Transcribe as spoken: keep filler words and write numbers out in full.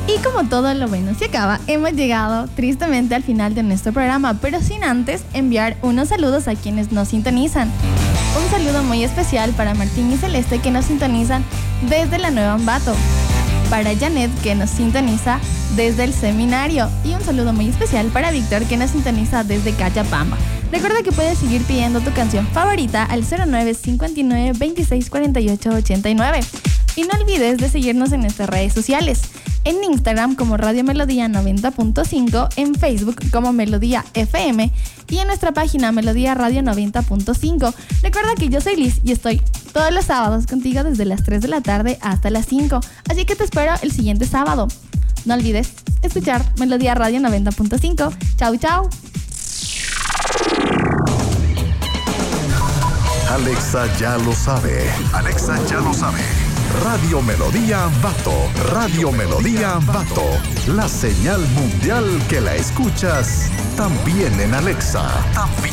Y como todo lo bueno se acaba, hemos llegado tristemente al final de nuestro programa, pero sin antes enviar unos saludos a quienes nos sintonizan. Un saludo muy especial para Martín y Celeste, que nos sintonizan desde la Nueva Ambato, para Janet, que nos sintoniza desde el seminario, y un saludo muy especial para Víctor, que nos sintoniza desde Cachapamba. Recuerda que puedes seguir pidiendo tu canción favorita al cero nueve cincuenta y nueve veintiséis cuarenta y ocho ochenta y nueve. Y no olvides de seguirnos en nuestras redes sociales. En Instagram como Radio Melodía noventa punto cinco, en Facebook como Melodía F M y en nuestra página Melodía Radio noventa punto cinco. Recuerda que yo soy Liz y estoy todos los sábados contigo desde las tres de la tarde hasta las cinco. Así que te espero el siguiente sábado. No olvides escuchar Melodía Radio noventa punto cinco. Chau, chau. Alexa ya lo sabe. Alexa ya lo sabe. Radio Melodía Ambato. Radio Melodía Ambato. La señal mundial que la escuchas también en Alexa. También